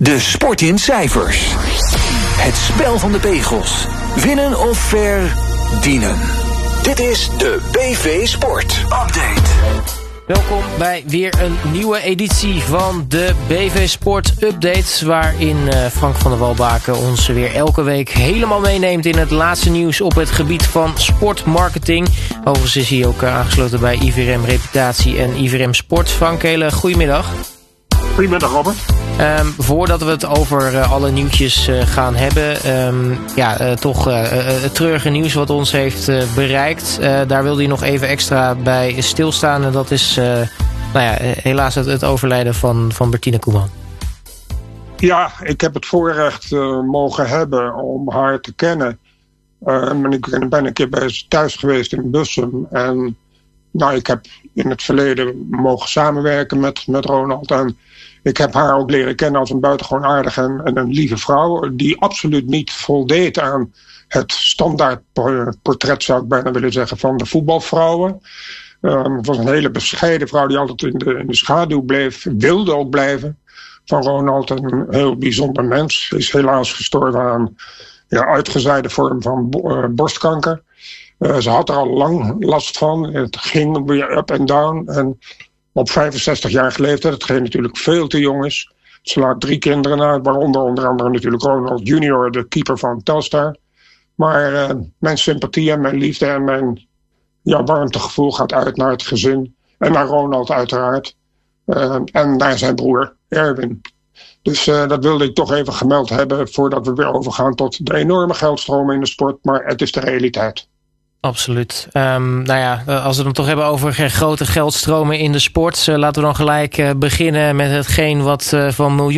De sport in cijfers. Het spel van de pegels. Winnen of verdienen. Dit is de BV Sport Update. Welkom bij weer een nieuwe editie van de BV Sport Update, waarin Frank van der Walbaken ons weer elke week helemaal meeneemt in het laatste nieuws op het gebied van sportmarketing. Overigens is hij ook aangesloten bij IVRM Reputatie en IVRM Sport. Frank, hele goedemiddag. Goedemiddag, Robert. Voordat we het over alle nieuwtjes gaan hebben, toch het treurige nieuws wat ons heeft bereikt. Daar wilde hij nog even extra bij stilstaan. En dat is helaas het overlijden van Bertine Koeman. Ja, ik heb het voorrecht mogen hebben om haar te kennen. Ik ben een keer bij ze thuis geweest in Bussum. En ik heb in het verleden mogen samenwerken met Ronald. En ik heb haar ook leren kennen als een buitengewoon aardige en een lieve vrouw, die absoluut niet voldeed aan het standaard portret, zou ik bijna willen zeggen, van de voetbalvrouwen. Het was een hele bescheiden vrouw die altijd in de schaduw bleef, wilde ook blijven van Ronald. Een heel bijzonder mens. Is helaas gestorven aan uitgezaaide vorm van borstkanker. Ze had er al lang last van. Het ging weer up en down. En op 65-jarige leeftijd, hetgeen natuurlijk veel te jong is. Ze laat 3 kinderen na, waaronder onder andere natuurlijk Ronald Junior, de keeper van Telstar. Maar mijn sympathie en mijn liefde en mijn warmtegevoel gaat uit naar het gezin. En naar Ronald uiteraard. En naar zijn broer Erwin. Dus dat wilde ik toch even gemeld hebben voordat we weer overgaan tot de enorme geldstromen in de sport. Maar het is de realiteit. Absoluut. Als we het toch hebben over grote geldstromen in de sport, laten we dan gelijk beginnen met hetgeen wat van miljoenen